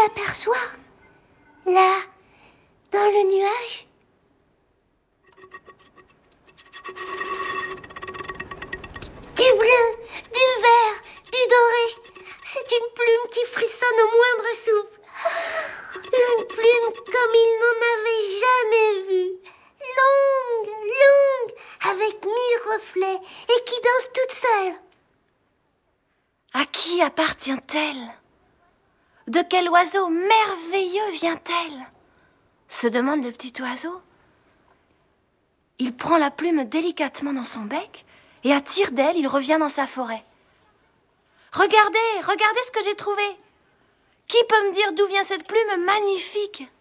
aperçois, là, dans le nuage. Du bleu, du vert, du doré. C'est une plume qui frissonne au moindre souffle. Une plume comme il n'en avait jamais vue. Longue, longue, avec 1000 reflets et qui danse toute seule. À qui appartient-elle? De quel oiseau merveilleux vient-elle? Se demande le petit oiseau. Il prend la plume délicatement dans son bec et à tire d'aile, il revient dans sa forêt. Regardez, regardez ce que j'ai trouvé. Qui peut me dire d'où vient cette plume magnifique?